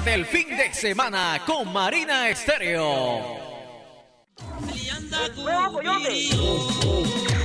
Disfrútate el fin de semana con Marina Estéreo. ¡Nuevo coyote!